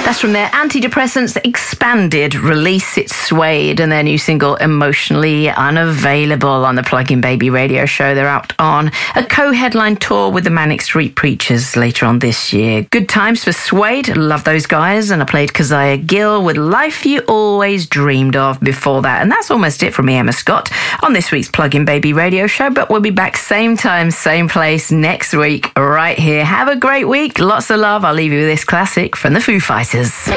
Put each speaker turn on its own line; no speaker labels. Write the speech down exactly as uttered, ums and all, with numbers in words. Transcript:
That's from their Antidepressants Expanded release. It's Suede and their new single Emotionally Unavailable on the Plug-in Baby radio show. They're out on a co-headline tour with the Manic Street Preachers later on this year. Good times for Suede. Love those guys. And I played Keziah Gill with Life You Always Dreamed Of before that. And that's almost it from me, Emma Scott, on this week's Plug-in Baby radio show. But we'll be back same time, same place next week right here. Have a great week. Lots of love. I'll leave you with this classic from the Foo Fighters.